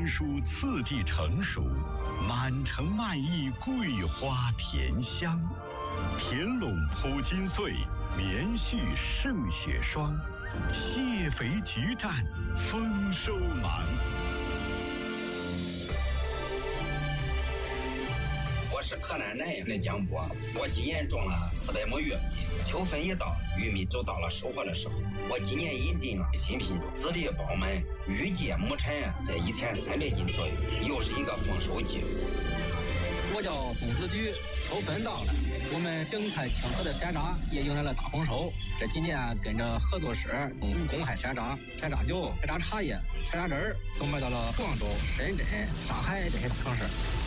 鲜蔬次第成熟，满城漫溢桂花甜香。田垄铺金穗，棉絮胜雪霜，蟹肥菊占，丰收忙。 我是河南南阳的江波，我今年种了400亩玉米，秋分一到，玉米就到了收获的时候。我今年引进了新品种，籽粒饱满，预计亩产在1300斤左右，又是一个丰收季。 我叫宋子菊，秋分到了，我们景泰清河的山楂也迎来了大丰收。这几年跟着合作社公开山楂、山楂酒、山楂茶叶、山楂汁儿，都卖到了广州、深圳、上海这些城市。